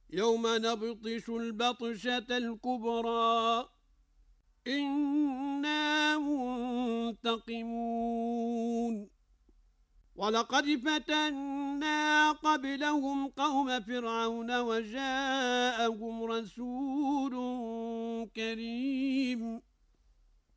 يوم نبطش البطشة الكبرى إنا منتقمون ولقد فتنا قبلهم قوم فرعون وجاءهم رسول كريم